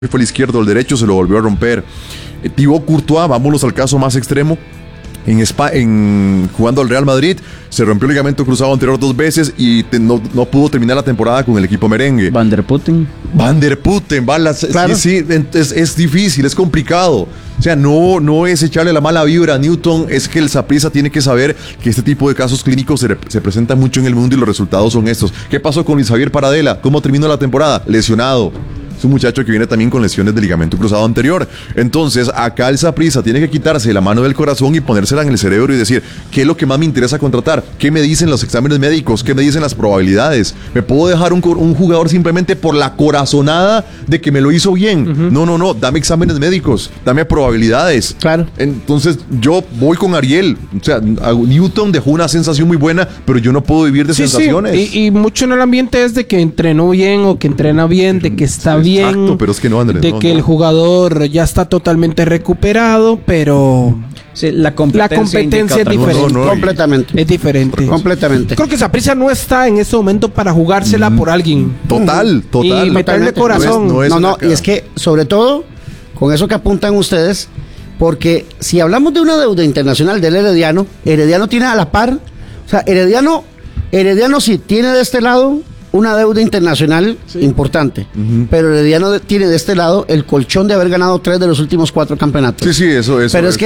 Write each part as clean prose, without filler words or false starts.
fue el izquierdo o el derecho, se lo volvió a romper. Thibaut Courtois, vámonos al caso más extremo. Jugando al Real Madrid, se rompió el ligamento cruzado anterior 2 veces y no pudo terminar la temporada con el equipo merengue. Van der Putten, balas. Claro. Sí, es difícil, es complicado. O sea, no es echarle la mala vibra a Newton, es que el Saprissa tiene que saber que este tipo de casos clínicos se presentan mucho en el mundo y los resultados son estos. ¿Qué pasó con Luis Javier Paradela? ¿Cómo terminó la temporada? Lesionado. Es un muchacho que viene también con lesiones de ligamento cruzado anterior. Entonces, acá el Saprissa tiene que quitarse la mano del corazón y ponérsela en el cerebro y decir, ¿qué es lo que más me interesa contratar? ¿Qué me dicen los exámenes médicos? ¿Qué me dicen las probabilidades? ¿Me puedo dejar un jugador simplemente por la corazonada de que me lo hizo bien? No, dame exámenes médicos, dame probabilidades. Claro. Entonces, yo voy con Ariel. O sea, Newton dejó una sensación muy buena, pero yo no puedo vivir de sensaciones. Sí. Y mucho en el ambiente es de que entrenó bien o que entrena bien, de que está bien. Exacto, pero es que no, Andrés. El jugador ya está totalmente recuperado, pero sí, la competencia es diferente. Completamente. Es diferente. Completamente. Creo que Saprissa no está en ese momento para jugársela por alguien. Total. Y meterle corazón. No, y es que, sobre todo, con eso que apuntan ustedes, porque si hablamos de una deuda internacional del Herediano tiene a la par, o sea, Herediano sí tiene de este lado una deuda internacional importante, pero Herediano tiene de este lado el colchón de haber ganado 3 de los últimos 4 campeonatos. Sí, eso. Pero es que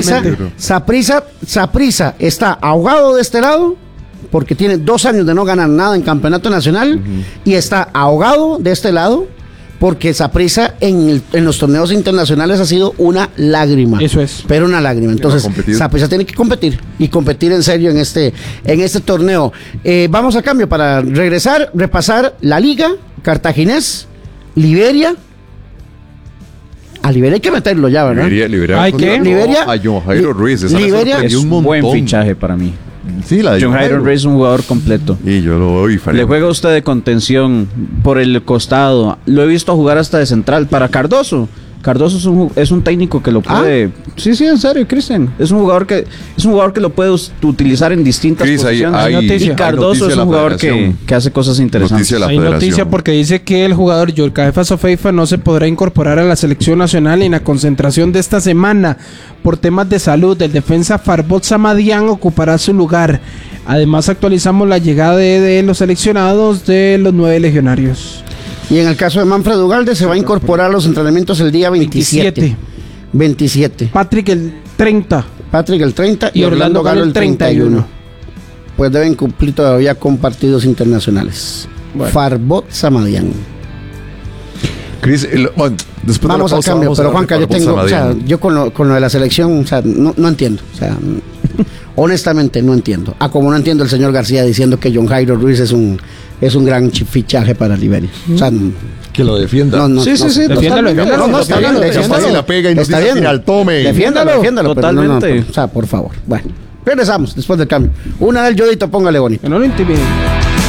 Saprissa está ahogado de este lado porque tiene 2 años de no ganar nada en campeonato nacional y está ahogado de este lado porque Saprissa en los torneos internacionales ha sido una lágrima. Eso es. Pero una lágrima. Entonces, Saprissa tiene que competir y competir en serio en este torneo. Vamos a cambio para regresar, repasar la Liga, Cartaginés, Liberia. A Liberia hay que meterlo ya, ¿verdad? Liberia. ¿Hay qué? Liberia. A John Jairo Ruiz. Liberia es un buen fichaje para mí. Sí, la de John Jairo Ruiz es un jugador completo. Y yo lo veo diferente. Le juega usted de contención por el costado. Lo he visto jugar hasta de central. Para Cardoso es un técnico que lo puede. Sí, en serio, Cristian. Es un jugador que lo puede utilizar en distintas posiciones. Y Cardoso es un jugador que hace cosas interesantes. Hay noticia porque dice que el jugador Yorka Sofeifa no se podrá incorporar a la selección nacional en la concentración de esta semana por temas de salud. El defensa Farbot Samadian ocupará su lugar. Además, actualizamos la llegada de los seleccionados de los 9 legionarios. Y en el caso de Manfred Ugalde se va a incorporar a los entrenamientos el día 27. Patrick el 30. Y Orlando Galo el 31. Pues deben cumplir todavía con partidos internacionales. Bueno. Farbot Samadian. Chris, después vamos al cambio, pero Juanca, yo con lo de la selección, no entiendo. Honestamente no entiendo. Como no entiendo el señor García diciendo que John Jairo Ruiz es un gran fichaje para Liberia. Que lo defienda. Sí. Defiéndalo. Está bien. La pega y nos dice al tome. Defiéndalo. Totalmente. Por favor. Bueno, regresamos después del cambio. Una del Yodito, póngale bonito. Que no lo intimiden.